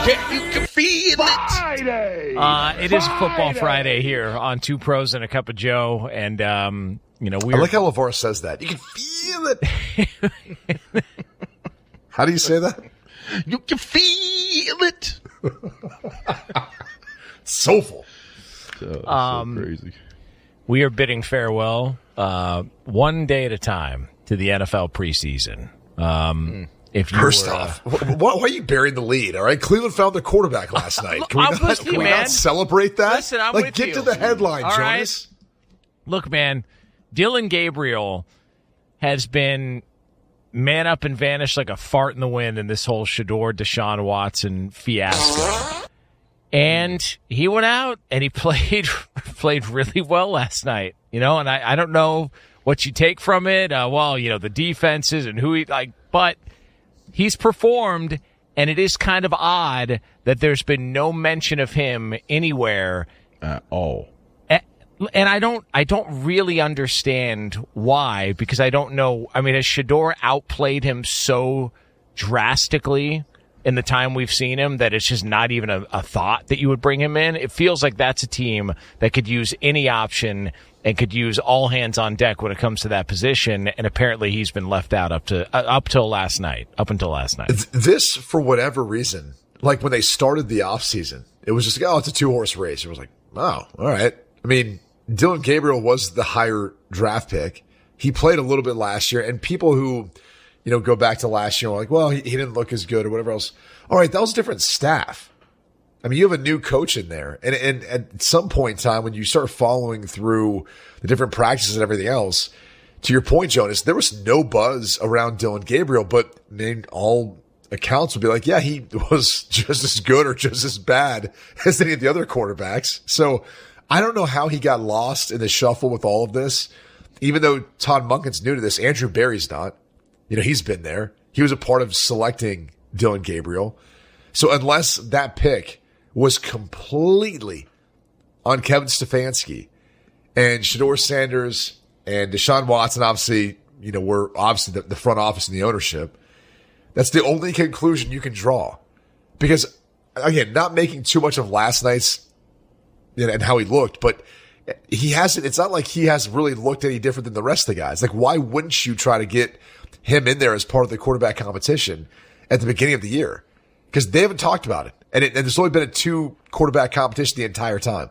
You can feel Friday. It is Football Friday here on Two Pros and a Cup of Joe, and we. I like how LeVar says that. You can feel it. How do you say that? You can feel it. Soulful. So crazy. We are bidding farewell, one day at a time, to the NFL preseason. If you First off, why are you burying the lead? All right, Cleveland found their quarterback last night. Can we not celebrate that? Listen, I'm with get you. to the headline, all Jonas. Right. Look, man, Dillon Gabriel has been man up and vanished like a fart in the wind in this whole Shedeur Deshaun Watson fiasco. And he went out and he played really well last night. And I don't know what you take from it. The defenses and who but he's performed, and it is kind of odd that there's been no mention of him anywhere at all. And I don't really understand why, because I don't know. I mean, has Shedeur outplayed him so drastically in the time we've seen him that it's just not even a thought that you would bring him in? It feels like that's a team that could use any option and could use all hands on deck when it comes to that position. And apparently he's been left out up until last night. This, for whatever reason, like when they started the offseason, it was just like, it's a 2-horse race. It was like, oh, all right. I mean, Dillon Gabriel was the higher draft pick. He played a little bit last year, and people who, go back to last year are like, well, he didn't look as good or whatever else. All right, that was a different staff. I mean, you have a new coach in there. And at some point in time, when you start following through the different practices and everything else, to your point, Jonas, there was no buzz around Dillon Gabriel, but all accounts would be like, yeah, he was just as good or just as bad as any of the other quarterbacks. So I don't know how he got lost in the shuffle with all of this. Even though Todd Monken's new to this, Andrew Berry's not. He's been there. He was a part of selecting Dillon Gabriel. So unless that pick was completely on Kevin Stefanski and Shedeur Sanders and Deshaun Watson, obviously, were obviously the front office and the ownership, that's the only conclusion you can draw. Because, again, not making too much of last night's and how he looked, but it's not like he has really looked any different than the rest of the guys. Like, why wouldn't you try to get him in there as part of the quarterback competition at the beginning of the year? Because they haven't talked about it. And there's only been a 2-quarterback competition the entire time.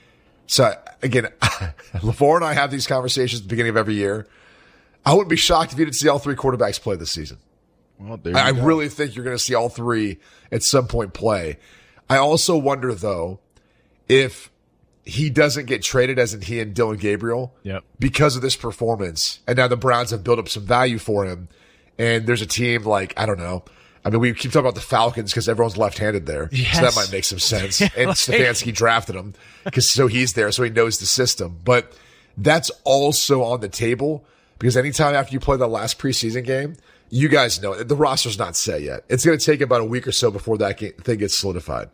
So, again, LeVar and I have these conversations at the beginning of every year. I wouldn't be shocked if you didn't see all 3 quarterbacks play this season. Well, I really think you're going to see all 3 at some point play. I also wonder, though, if he doesn't get traded, as in he and Dillon Gabriel, because of this performance. And now the Browns have built up some value for him. And there's a team like, I don't know. I mean, we keep talking about the Falcons because everyone's left-handed there. Yes. So that might make some sense. And Stefanski drafted him so he's there, so he knows the system. But that's also on the table because anytime after you play that last preseason game, you guys know the roster's not set yet. It's going to take about a week or so before that thing gets solidified.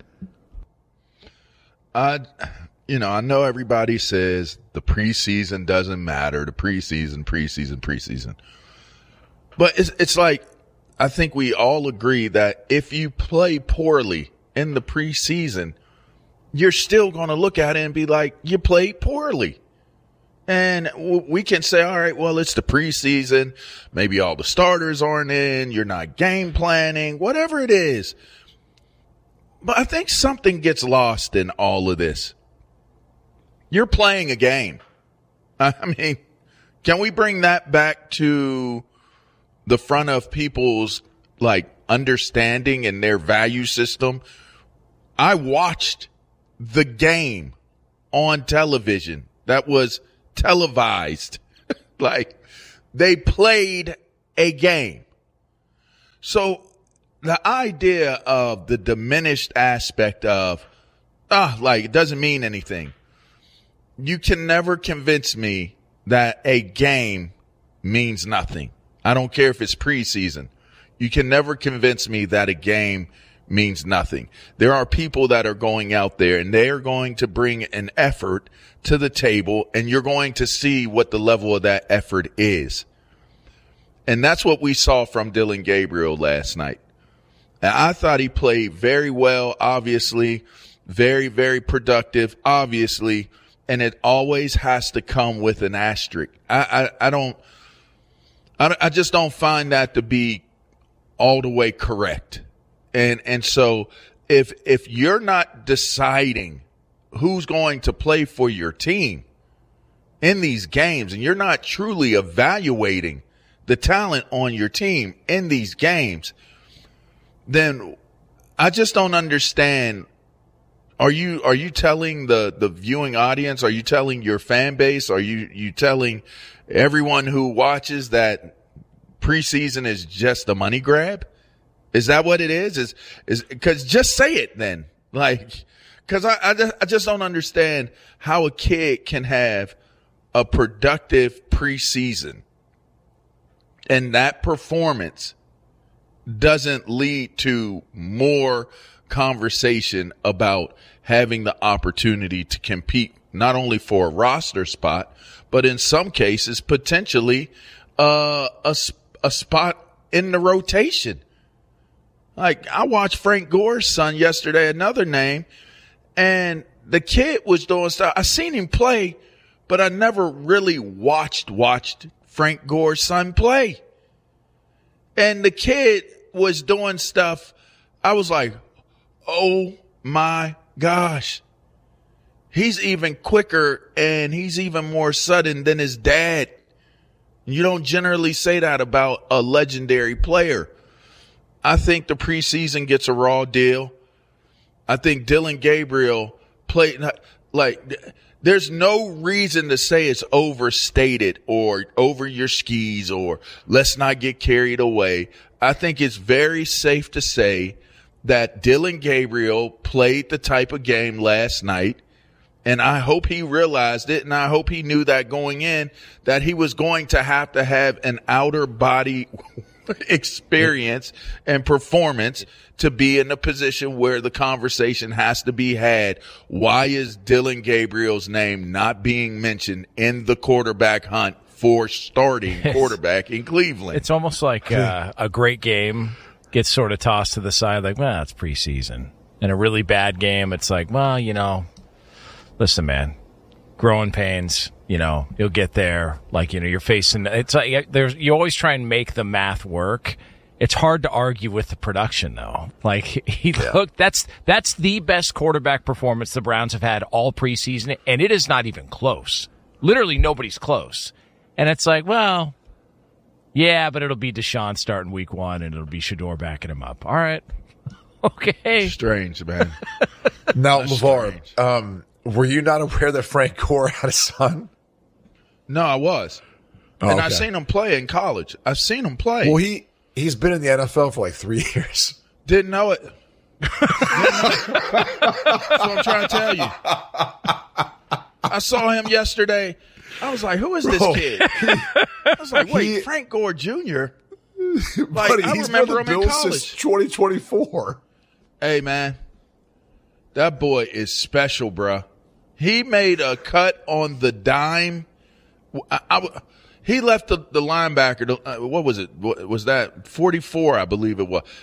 I know everybody says the preseason doesn't matter. The preseason. But it's like, I think we all agree that if you play poorly in the preseason, you're still going to look at it and be like, you played poorly. And we can say, all right, well, it's the preseason. Maybe all the starters aren't in. You're not game planning, whatever it is. But I think something gets lost in all of this. You're playing a game. I mean, can we bring that back to the front of people's understanding and their value system? I watched the game on television that was televised. They played a game. So the idea of the diminished aspect of, it doesn't mean anything. You can never convince me that a game means nothing. I don't care if it's preseason. You can never convince me that a game means nothing. There are people that are going out there and they are going to bring an effort to the table, and you're going to see what the level of that effort is. And that's what we saw from Dillon Gabriel last night. And I thought he played very well, obviously, very, very productive, obviously, and it always has to come with an asterisk. I just don't find that to be all the way correct. And so if you're not deciding who's going to play for your team in these games, and you're not truly evaluating the talent on your team in these games, then I just don't understand. Are you telling the viewing audience? Are you telling your fan base? Are you telling everyone who watches that preseason is just a money grab? Is that what it is? Is because just say it then. Like, cause I just don't understand how a kid can have a productive preseason and that performance doesn't lead to more conversation about having the opportunity to compete not only for a roster spot, but in some cases, potentially, a spot in the rotation. Like, I watched Frank Gore's son yesterday, another name, and the kid was doing stuff. I seen him play, but I never really watched Frank Gore's son play. And the kid was doing stuff. I was like, oh my gosh. He's even quicker and he's even more sudden than his dad. You don't generally say that about a legendary player. I think the preseason gets a raw deal. I think Dillon Gabriel played like there's no reason to say it's overstated or over your skis or let's not get carried away. I think it's very safe to say that Dillon Gabriel played the type of game last night, and I hope he realized it, and I hope he knew that going in that he was going to have an outer body experience and performance to be in a position where the conversation has to be had. Why is Dillon Gabriel's name not being mentioned in the quarterback hunt for starting quarterback in Cleveland? It's almost like a great game gets sort of tossed to the side like, well, it's preseason. And a really bad game, it's like, well, listen, man, growing pains, you'll get there. Like, you're facing, it's like, you always try and make the math work. It's hard to argue with the production, though. Like, look, that's the best quarterback performance the Browns have had all preseason, and it is not even close. Literally nobody's close. And it's like, well, yeah, but it'll be Deshaun starting week 1, and it'll be Shedeur backing him up. All right. Okay. Strange, man. Now, LeVar, were you not aware that Frank Gore had a son? No, I was. And I've seen him play in college. I've seen him play. Well, he's been in the NFL for like 3 years. Didn't know it. That's what I'm trying to tell you. I saw him yesterday. I was like, who is this kid? I was like, wait, Frank Gore Jr.? Like, Buddy, I he's remember been him in Bills college. since 2024. Hey, man. That boy is special, bruh. He made a cut on the dime. He left the linebacker. What was it? What was that? 44, I believe it was.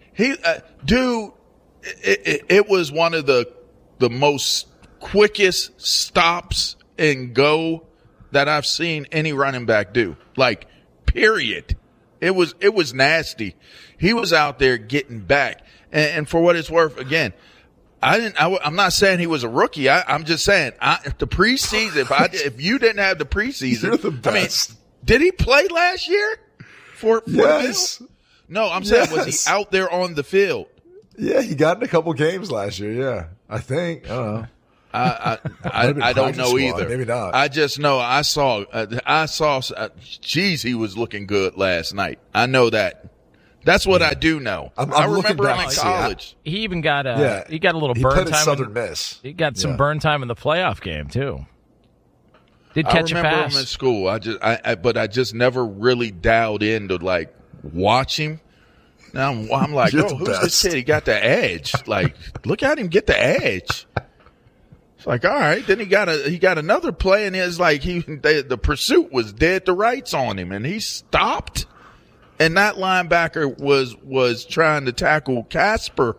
It was one of the most quickest stops and go that I've seen any running back do. Like, period. It was nasty. He was out there getting back. And for what it's worth, again, I'm not saying he was a rookie. I'm just saying, the preseason, if you didn't have the preseason, You're the best. I mean, did he play last year for Yes. the Bills? No, I'm saying, was he out there on the field? Yeah, he got in a couple games last year. Yeah, I think. I don't know. I don't know either. Maybe not. I just know I saw, geez, he was looking good last night. I know that. That's what I do know. I remember him in college. He even got a little he burn played time. at Southern Miss. He got some burn time in the playoff game too. Did catch a pass. I remember him in school. But I just never really dialed in to like watch him. Now I'm like, You're oh, the who's best. this kid? He got the edge. Like, look at him get the edge. It's like, all right. Then he got another play, and it's like the pursuit was dead to rights on him, and he stopped And that linebacker was trying to tackle Casper,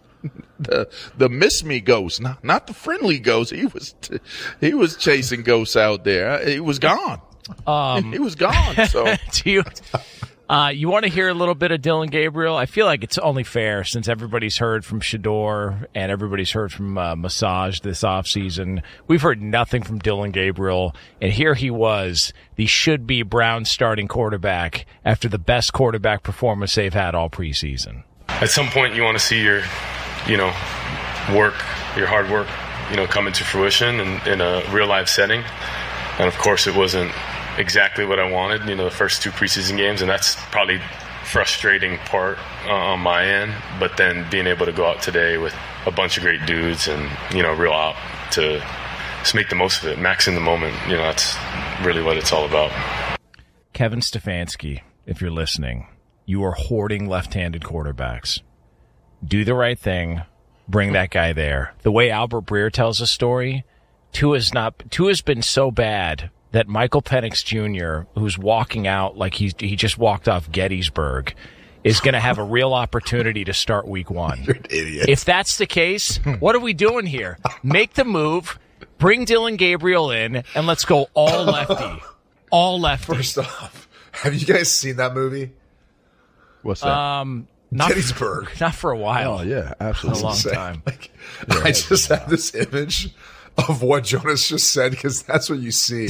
the miss me ghost, not the friendly ghost. He was chasing ghosts out there. He was gone. He was gone. So you want to hear a little bit of Dillon Gabriel? I feel like it's only fair since everybody's heard from Shedeur and everybody's heard from Massage this offseason. We've heard nothing from Dillon Gabriel, and here he was, the should-be Browns starting quarterback after the best quarterback performance they've had all preseason. At some point, you want to see your, work, your hard work, come into fruition in a real-life setting. And, of course, it wasn't exactly what I wanted, the first 2 preseason games, and that's probably frustrating part on my end. But then being able to go out today with a bunch of great dudes and, real out to just make the most of it, max in the moment, that's really what it's all about. Kevin Stefanski, if you're listening, you are hoarding left-handed quarterbacks. Do the right thing. Bring that guy there. The way Albert Breer tells a story, Tua's been so bad that Michael Penix Jr., who's walking out like he just walked off Gettysburg, is going to have a real opportunity to start week 1. You're an idiot. If that's the case, what are we doing here? Make the move, bring Dillon Gabriel in, and let's go all lefty. All lefty. First off, have you guys seen that movie? What's that? Gettysburg. Not for a while. Oh, yeah, absolutely. A long time. I just have this image of what Jonas just said because that's what you see.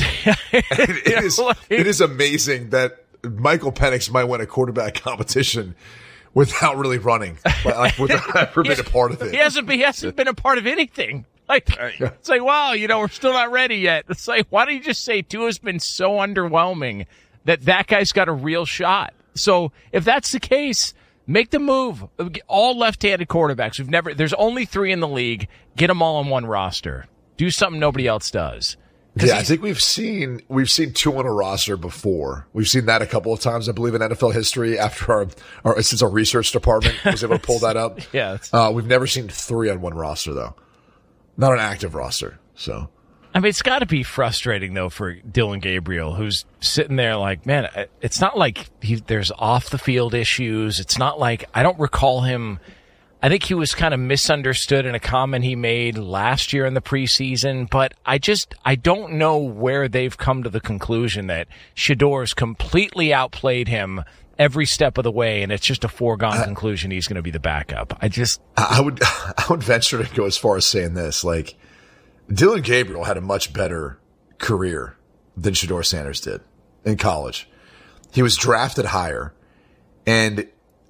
It is amazing that Michael Penix might win a quarterback competition without really running, without ever being a part of it. He hasn't been a part of anything. It's like, wow, we're still not ready yet. It's like, why don't you just say Tua's been so underwhelming that guy's got a real shot? So if that's the case, make the move. All left-handed quarterbacks. There's only 3 in the league. Get them all on one roster. Do something nobody else does. Yeah, I think we've seen 2 on a roster before. We've seen that a couple of times, I believe, in NFL history after since our research department was able to pull that up. Yeah. We've never seen 3 on one roster, though. Not an active roster, so. I mean, it's got to be frustrating, though, for Dillon Gabriel, who's sitting there like, man, it's not like there's off-the-field issues. It's not like I don't recall him. I think he was kind of misunderstood in a comment he made last year in the preseason, but I don't know where they've come to the conclusion that Shedeur's completely outplayed him every step of the way, and it's just a foregone conclusion he's going to be the backup. I would venture to go as far as saying this, like, Dillon Gabriel had a much better career than Shedeur Sanders did in college. He was drafted higher, and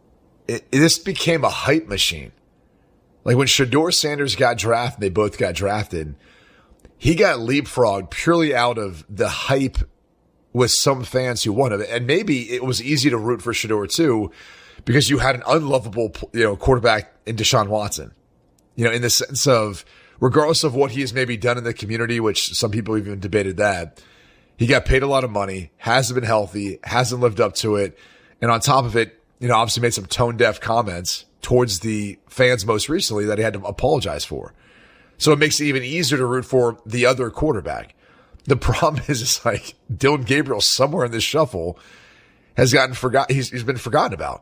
this became a hype machine. Like when Shedeur Sanders got drafted, they both got drafted, he got leapfrogged purely out of the hype with some fans who wanted it. And maybe it was easy to root for Shedeur too, because you had an unlovable, quarterback in Deshaun Watson, in the sense of, regardless of what he has maybe done in the community, which some people even debated that, he got paid a lot of money, hasn't been healthy, hasn't lived up to it. And on top of it, obviously made some tone-deaf comments towards the fans most recently that he had to apologize for. So it makes it even easier to root for the other quarterback. The problem is, it's like Dillon Gabriel somewhere in this shuffle has gotten he's been forgotten about.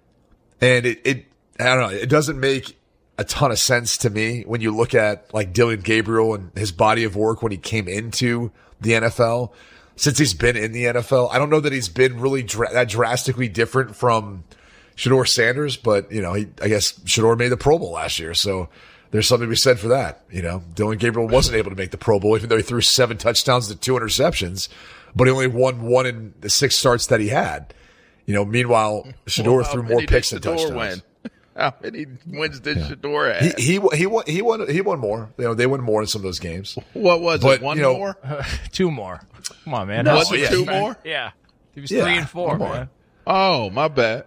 And I don't know, it doesn't make a ton of sense to me when you look at like Dillon Gabriel and his body of work when he came into the NFL. Since he's been in the NFL, I don't know that he's been really that drastically different from Shedeur Sanders, but I guess Shedeur made the Pro Bowl last year, so there's something to be said for that. Dillon Gabriel wasn't able to make the Pro Bowl, even though he threw 7 touchdowns to 2 interceptions, but he only won 1 in the 6 starts that he had. Meanwhile, Shedeur threw more picks than touchdowns. How many wins did Shedeur have? He won more. They won more in some of those games. What was it? One more? 2 more. Come on, man. Was it 2 more? Yeah. It was 3 and 4, man. Oh, my bad.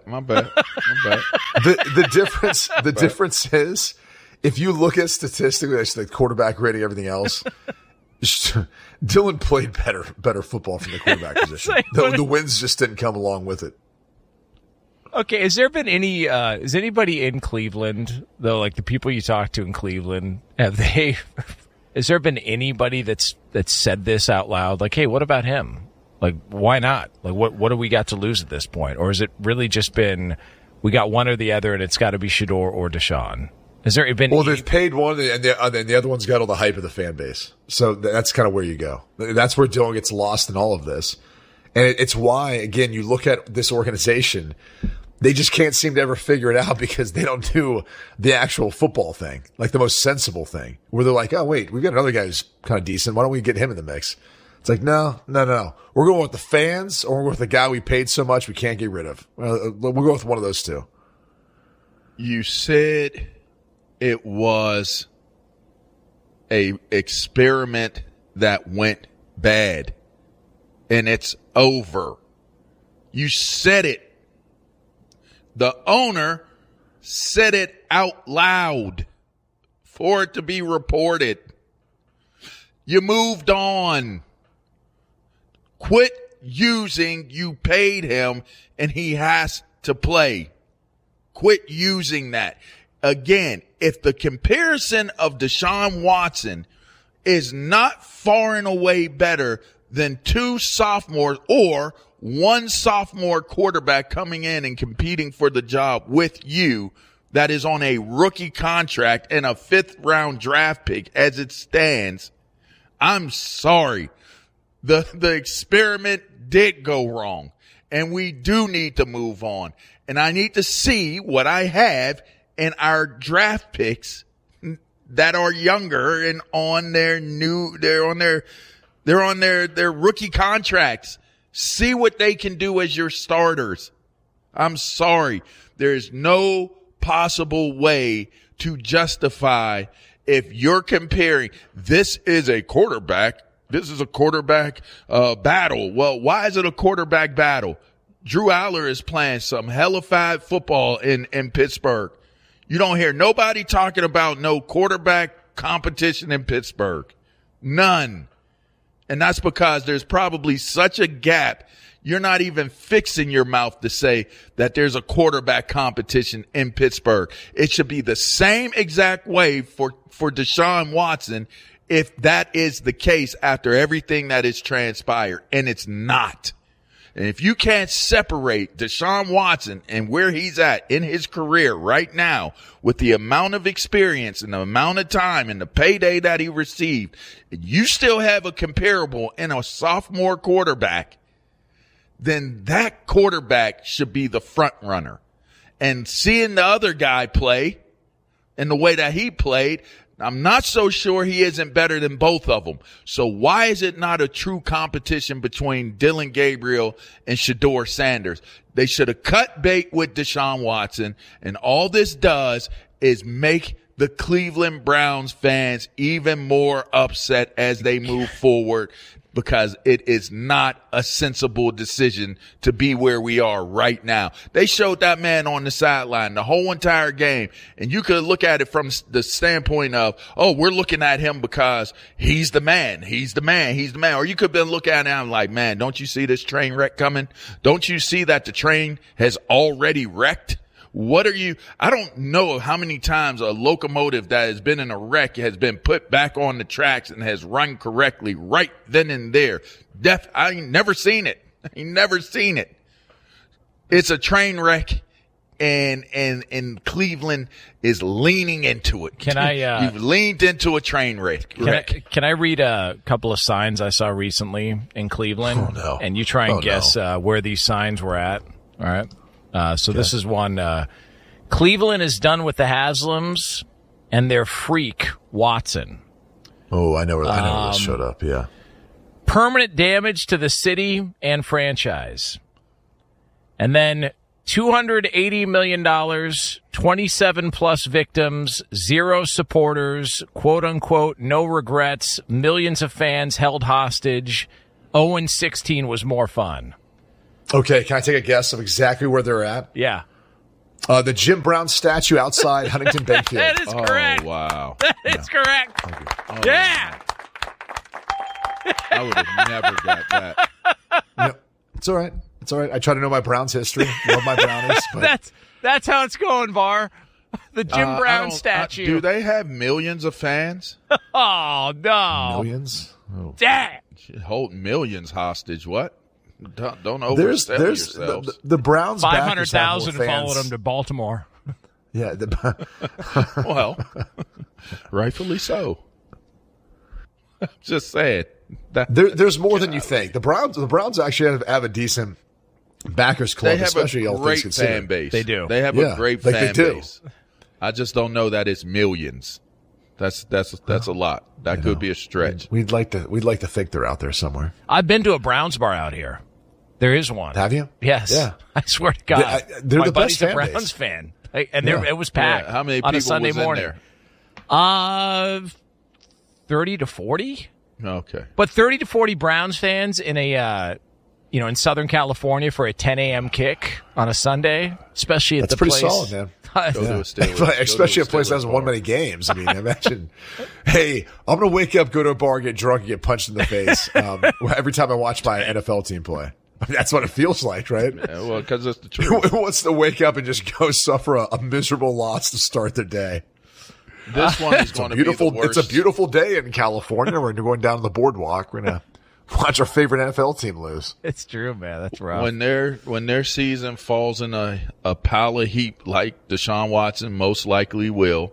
The difference is, if you look at statistically, that's the quarterback rating, everything else, Dillon played better football from the quarterback position. The wins just didn't come along with it. Okay, has there been is anybody in Cleveland, though, like the people you talk to in Cleveland, has there been anybody that's said this out loud? Like, hey, what about him? Like, why not? Like, what do we got to lose at this point? Or has it really just been we got one or the other, and it's got to be Shedeur or Deshaun? Has there been? Well, they've paid one, and the other one's got all the hype of the fan base. So that's kind of where you go. That's where Dillon gets lost in all of this. And it's why, again, you look at this organization, they just can't seem to ever figure it out because they don't do the actual football thing, like the most sensible thing, where they're like, oh, wait, we've got another guy who's kind of decent. Why don't we get him in the mix? It's like, no. We're going with the fans, or we're going with the guy we paid so much we can't get rid of. We'll go with one of those two. You said it was a experiment that went bad, and it's over. You said it. The owner said it out loud for it to be reported. You moved on. Quit using you paid him and he has to play. Quit using that. Again, if the comparison of Deshaun Watson is not far and away better than two sophomores or one sophomore quarterback coming in and competing for the job with you that is on a rookie contract and a 5th round draft pick as it stands, I'm sorry. The experiment did go wrong, and we do need to move on. And I need to see what I have in our draft picks that are younger and on their rookie contracts. See what they can do as your starters. I'm sorry. There's no possible way to justify if you're comparing this is a quarterback battle. Well, why is it a quarterback battle? Drew Aller is playing some hellified football in Pittsburgh. You don't hear nobody talking about no quarterback competition in Pittsburgh. None. And that's because there's probably such a gap. You're not even fixing your mouth to say that there's a quarterback competition in Pittsburgh. It should be the same exact way for Deshaun Watson if that is the case after everything that has transpired. And it's not. And if you can't separate Deshaun Watson and where he's at in his career right now with the amount of experience and the amount of time and the payday that he received, and you still have a comparable in a sophomore quarterback, then that quarterback should be the front runner. And seeing the other guy play in the way that he played, I'm not so sure he isn't better than both of them. So why is it not a true competition between Dillon Gabriel and Shedeur Sanders? They should have cut bait with Deshaun Watson, and all this does is make the Cleveland Browns fans even more upset as they move forward, because it is not a sensible decision to be where we are right now. They showed that man on the sideline the whole entire game, and you could look at it from the standpoint of, oh, we're looking at him because he's the man. Or you could have been looking at him like, man, don't you see this train wreck coming? Don't you see that the train has already wrecked? I don't know how many times a locomotive that has been in a wreck has been put back on the tracks and has run correctly right then and there. I ain't never seen it. It's a train wreck, and Cleveland is leaning into it. You've leaned into a train wreck. Can I read a couple of signs I saw recently in Cleveland? Oh, no. And you try and guess where these signs were at. All right. This is one. Cleveland is done with the Haslams and their freak Watson. Oh, I know where this showed up. Yeah. Permanent damage to the city and franchise. And then $280 million, 27 plus victims, 0 supporters, quote unquote, no regrets, millions of fans held hostage. 0-16 was more fun. Okay, can I take a guess of exactly where they're at? Yeah. The Jim Brown statue outside Huntington Bank Field. That is correct. Oh, wow. That is correct. Oh, yeah. I would have never got that. No, it's all right. I try to know my Browns history. Love my Brownies. But that's how it's going, Var. The Jim Brown statue. Do they have millions of fans? Oh, no. Millions? Oh. Dang. Hold millions hostage. What? Don't oversell yourselves. The Browns 500,000 followed him to Baltimore. Yeah. Well, rightfully so. Just saying. There's more than you think. The Browns actually have a decent backers club, especially all things considered. Fan base. They do. They have a great fan do. base. I just don't know that it's millions. That's a lot. That could be a stretch. We'd like to think they're out there somewhere. I've been to a Browns bar out here. There is one. Have you? Yes. Yeah. I swear to God. They're my the buddy's best a fan Browns base. fan. And it was packed. Yeah. How many on people a Sunday was morning. in there? 30 to 40. Okay. But 30 to 40 Browns fans in in Southern California for a 10 a.m. kick on a Sunday, especially at That's the pretty place. solid, man. Especially a place that hasn't won many games. I mean, imagine, hey, I'm going to wake up, go to a bar, get drunk, and get punched in the face every time I watch my NFL team play. I mean, that's what it feels like, right? Yeah, well, because it's the truth. Who wants to wake up and just go suffer a miserable loss to start their day? This one is going to be the worst. It's a beautiful day in California. We're going down to the boardwalk. We're going to watch our favorite NFL team lose. It's true, man. That's rough. When their season falls in a pile of heap like Deshaun Watson most likely will,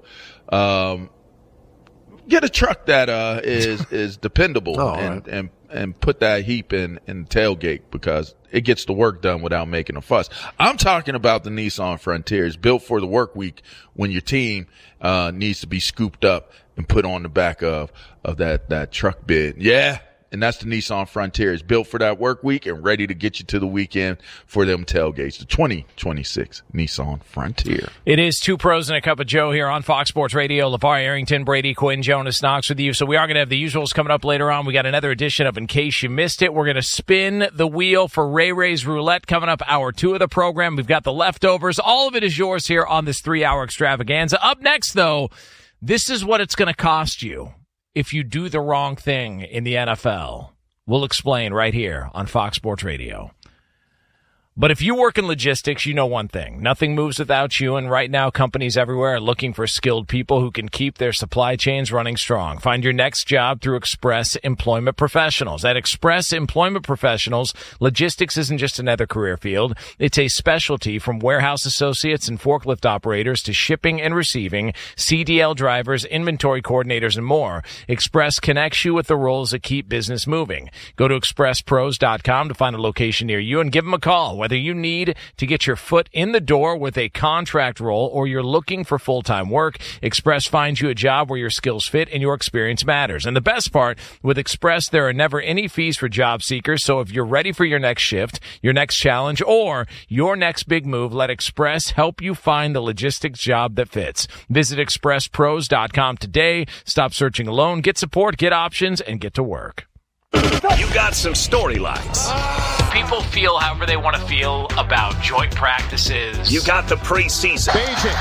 get a truck that is dependable and put that heap in the tailgate because it gets the work done without making a fuss. I'm talking about the Nissan Frontier. It's built for the work week when your team needs to be scooped up and put on the back of that truck bed. Yeah. And that's the Nissan Frontier. It's built for that work week and ready to get you to the weekend for them tailgates. The 2026 Nissan Frontier. It is Two Pros and a Cup of Joe here on Fox Sports Radio. LeVar Arrington, Brady Quinn, Jonas Knox with you. So we are going to have the usuals coming up later on. We got another edition of In Case You Missed It. We're going to spin the wheel for Ray Ray's Roulette coming up hour 2 of the program. We've got the leftovers. All of it is yours here on this 3-hour extravaganza. Up next, though, this is what it's going to cost you if you do the wrong thing in the NFL. We'll explain right here on Fox Sports Radio. But if you work in logistics, you know one thing. Nothing moves without you, and right now companies everywhere are looking for skilled people who can keep their supply chains running strong. Find your next job through Express Employment Professionals. At Express Employment Professionals, logistics isn't just another career field. It's a specialty from warehouse associates and forklift operators to shipping and receiving, CDL drivers, inventory coordinators, and more. Express connects you with the roles that keep business moving. Go to expresspros.com to find a location near you and give them a call. Whether you need to get your foot in the door with a contract role or you're looking for full-time work, Express finds you a job where your skills fit and your experience matters. And the best part, with Express, there are never any fees for job seekers. So if you're ready for your next shift, your next challenge, or your next big move, let Express help you find the logistics job that fits. Visit expresspros.com today. Stop searching alone. Get support, get options, and get to work. You got some storylines. People feel however they want to feel about joint practices. You got the preseason.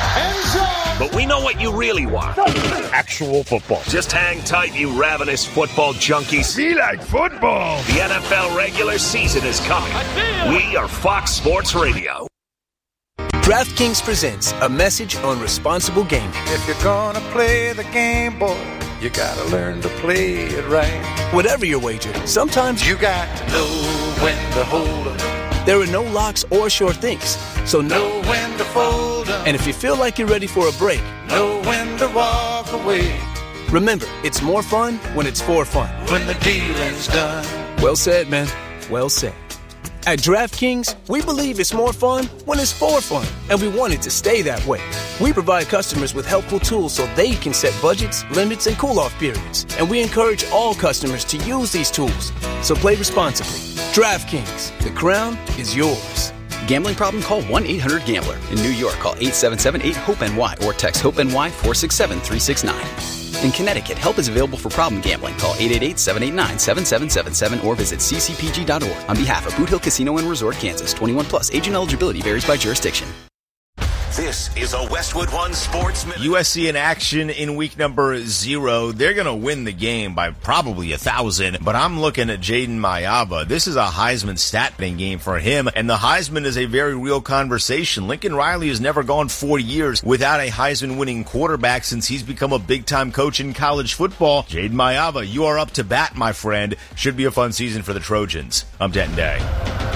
But we know what you really want. Actual football. Just hang tight, you ravenous football junkies. Be like football. The NFL regular season is coming. We are Fox Sports Radio. DraftKings presents a message on responsible gaming. If you're gonna play the game, boy, you gotta learn to play it right. Whatever your wager, sometimes You got to know when to hold 'em, there are no locks or sure things. So know when to fold 'em, And if you feel like you're ready for a break, know when to walk away. remember, it's more fun when it's for fun. When the dealing's done. Well said, man. Well said. At DraftKings, we believe it's more fun when it's for fun, and we want it to stay that way. We provide customers with helpful tools so they can set budgets, limits, and cool-off periods, and we encourage all customers to use these tools. So play responsibly. DraftKings, the crown is yours. Gambling problem? Call 1-800-GAMBLER. In New York, call 877-8-HOPE-NY or text HOPE-NY 467-369. In Connecticut, help is available for problem gambling. Call 888-789-7777 or visit ccpg.org. On behalf of Boot Hill Casino and Resort, Kansas, 21 plus. Age and eligibility varies by jurisdiction. This is a Westwood One Sports Minute. USC in action in week number 0. They're going to win the game by probably 1,000, but I'm looking at Jaden Mayava. This is a Heisman stat-betting game for him, and the Heisman is a very real conversation. Lincoln Riley has never gone 4 years without a Heisman-winning quarterback since he's become a big-time coach in college football. Jaden Mayava, you are up to bat, my friend. Should be a fun season for the Trojans. I'm Denton Day.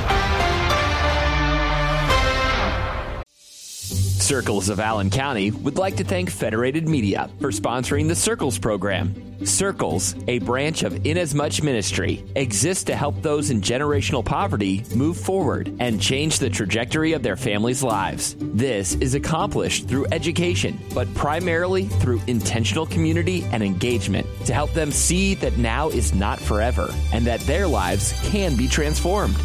Circles of Allen County would like to thank Federated Media for sponsoring the Circles program. Circles, a branch of Inasmuch Ministry, exists to help those in generational poverty move forward and change the trajectory of their families' lives. This is accomplished through education, but primarily through intentional community and engagement to help them see that now is not forever and that their lives can be transformed.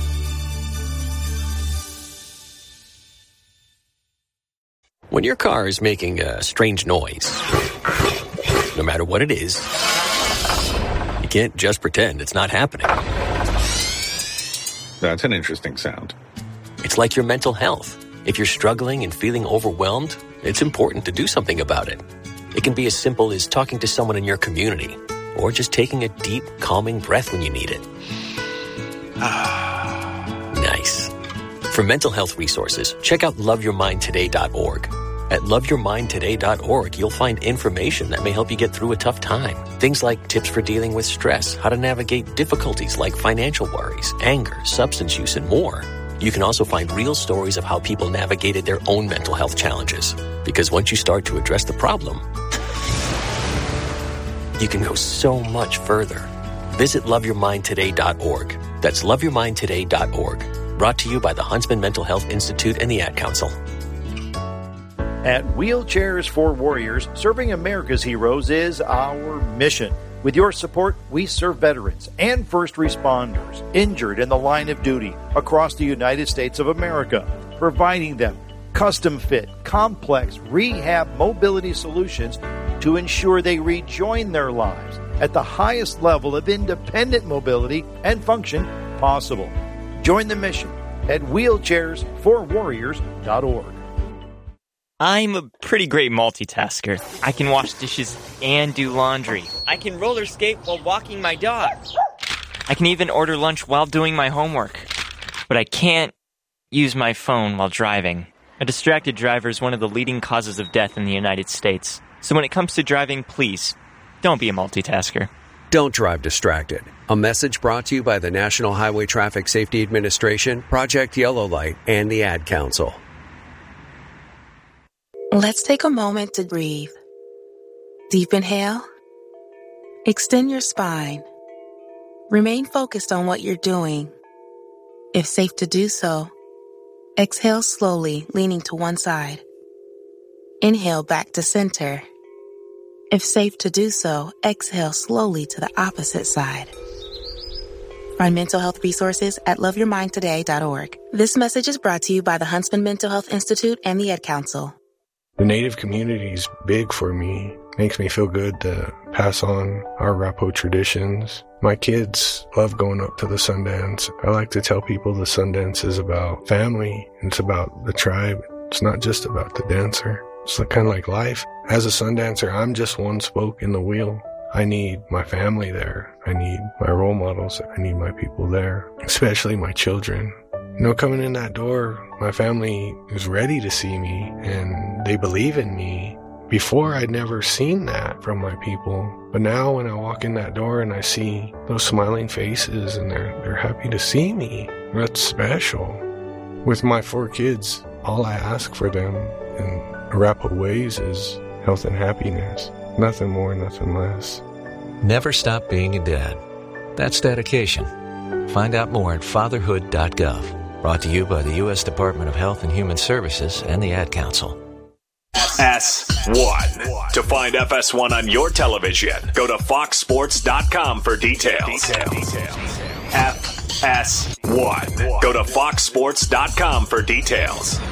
When your car is making a strange noise, no matter what it is, you can't just pretend it's not happening. That's an interesting sound. It's like your mental health. If you're struggling and feeling overwhelmed, it's important to do something about it. It can be as simple as talking to someone in your community, or just taking a deep, calming breath when you need it. Nice. For mental health resources, check out loveyourmindtoday.org. At loveyourmindtoday.org, you'll find information that may help you get through a tough time. Things like tips for dealing with stress, how to navigate difficulties like financial worries, anger, substance use, and more. You can also find real stories of how people navigated their own mental health challenges. Because once you start to address the problem, you can go so much further. Visit loveyourmindtoday.org. That's loveyourmindtoday.org. Brought to you by the Huntsman Mental Health Institute and the Ad Council. At Wheelchairs for Warriors, serving America's heroes is our mission. With your support, we serve veterans and first responders injured in the line of duty across the United States of America, providing them custom-fit, complex rehab mobility solutions to ensure they rejoin their lives at the highest level of independent mobility and function possible. Join the mission at wheelchairsforwarriors.org. I'm a pretty great multitasker. I can wash dishes and do laundry. I can roller skate while walking my dog. I can even order lunch while doing my homework. But I can't use my phone while driving. A distracted driver is one of the leading causes of death in the United States. So when it comes to driving, please, don't be a multitasker. Don't drive distracted. A message brought to you by the National Highway Traffic Safety Administration, Project Yellow Light, and the Ad Council. Let's take a moment to breathe. Deep inhale. Extend your spine. Remain focused on what you're doing. If safe to do so, exhale slowly, leaning to one side. Inhale back to center. If safe to do so, exhale slowly to the opposite side. Find mental health resources at loveyourmindtoday.org. This message is brought to you by the Huntsman Mental Health Institute and the Ad Council. The Native community is big for me. Makes me feel good to pass on our Arapaho traditions. My kids love going up to the Sundance. I like to tell people the Sundance is about family. It's about the tribe. It's not just about the dancer. It's kind of like life. As a Sundancer, I'm just one spoke in the wheel. I need my family there. I need my role models. I need my people there, especially my children. You know, coming in that door, my family is ready to see me and they believe in me. Before, I'd never seen that from my people. But now when I walk in that door and I see those smiling faces and they're happy to see me, that's special. With my 4 kids, all I ask for them in Arapaho ways is health and happiness. Nothing more, nothing less. Never stop being a dad. That's dedication. Find out more at fatherhood.gov. Brought to you by the U.S. Department of Health and Human Services and the Ad Council. FS1. To find FS1 on your television, go to foxsports.com for details. FS1. Go to foxsports.com for details.